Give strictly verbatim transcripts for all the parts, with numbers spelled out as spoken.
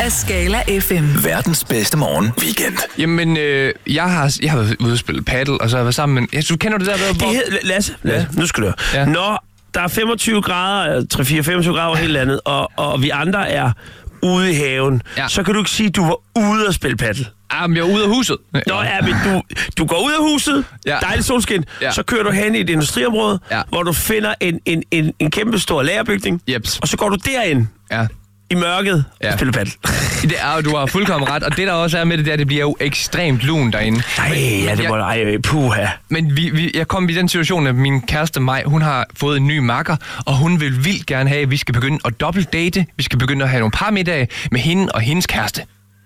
af Skala F M. Verdens bedste morgen weekend. Jamen, øh, jeg har jeg har været ude og spille paddle, og så har jeg været sammen med... Jeg, du kender det der, hvor... Det hed, Lasse, Lasse, nu skal du høre. Ja. Når der er femogtyve grader, tre fire femogtyve grader over hele landet, og, og vi andre er ude i haven, Ja. så kan du ikke sige, at du var ude at spille paddle. Jamen, jeg er ude af huset. Nå, ja, men du, du går ud af huset, Ja. dejligt solskin, Ja. så kører du hen i et industriområde, Ja. hvor du finder en, en, en, en kæmpe stor lagerbygning, Jeps. og så går du derind Ja. i mørket Ja. og spiller paddle. Det er, du har fuldkommen ret, og det der også er med det der, det bliver jo ekstremt lun derinde. Nej, ja, det må ej, puha. Men vi, vi, jeg kom i den situation, at min kæreste Maj, hun har fået en ny makker, og hun vil vildt gerne have, at vi skal begynde at dobbeltdate. Vi skal begynde at have nogle par middage med hende og hendes kæreste.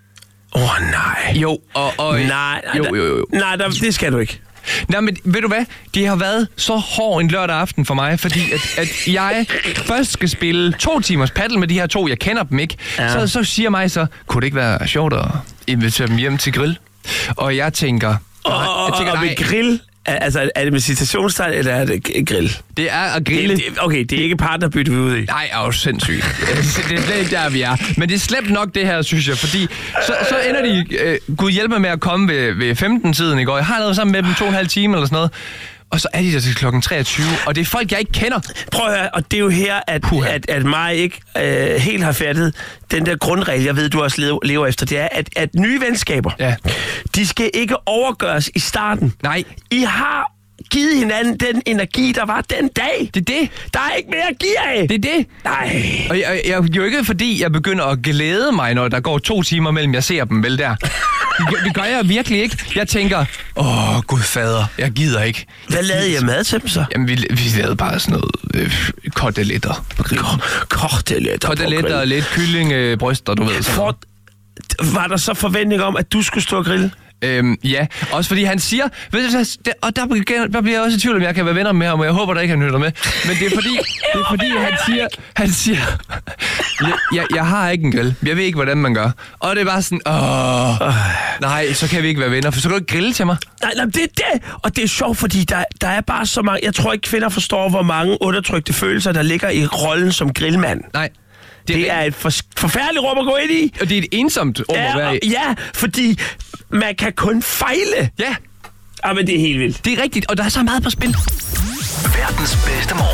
Åh, oh, nej. Jo, og... og Nej, nej, jo, jo, jo. nej der, det skal du ikke. Nej, men ved du hvad? Det har været så hård en lørdag aften for mig, fordi at, at jeg først skal spille to timers paddle med de her to, jeg kender dem ikke. Ja. Så, så siger mig så, kunne det ikke være sjovt at invitere dem hjem til grill? Og jeg tænker... Og, nej, og, jeg tænker, og nej, med grill, altså er det med citationstegn, eller er det g- grill? det er at grille. Det, det, okay, det er ikke partnerbytte, vi er ude i. Nej, er jo sindssygt. Det er slet ikke der, vi er. Men det er slemt nok det her, synes jeg, fordi så, så ender de, øh, Gud hjælpe mig med at komme ved, ved femten-tiden i går. Jeg har lavet sammen med dem to og en halv time eller sådan noget. Og så er de der til klokken treogtyve, og det er folk, jeg ikke kender. Prøv at høre, og det er jo her, at, at, at mig ikke øh, helt har fattet den der grundregel, jeg ved, du også lever, lever efter, det er, at, at nye venskaber, Ja. de skal ikke overgøres i starten. Nej, I har givet hinanden den energi, der var den dag. det er det. Der er ikke mere at give af. Det er det. Nej. Og jeg, jeg, det er jo ikke fordi, jeg begynder at glæde mig, når der går to timer mellem, jeg ser dem vel der. Det, gør- det gør jeg virkelig ikke. Jeg tænker, åh, gud fader, jeg gider ikke. Hvad lavede jeg mad til dem så? Jamen, vi, vi lavede bare sådan noget øh, koteletter. Koteletter. Koteletter og lidt kylling, øh, bryster, du ved. Sådan noget. For, var der så forventning om, at du skulle stå og grille? Øhm, ja, også fordi han siger, ved du, så- det- og der, bliver- der bliver jeg også i tvivl, om jeg kan være venner med ham, og jeg håber da ikke, han lytter med. Men det er fordi, det er fordi han siger, han siger, jeg, jeg, jeg har ikke en grill, jeg ved ikke, hvordan man gør. Og det er bare sådan, åh, nej, så kan vi ikke være venner, for så kan du ikke grille til mig. Nej, nej, det er det. Og det er sjovt, fordi der, der er bare så mange... Jeg tror ikke, kvinder forstår, hvor mange undertrykte følelser, der ligger i rollen som grillmand. Nej. Det er et for, forfærdeligt rum at gå ind i. Og det er et ensomt rum at være Ja, i. og, ja, fordi man kan kun fejle. Ja, Ja, men det er helt vildt. det er rigtigt, og der er så meget på spil. Verdens bedste morgen.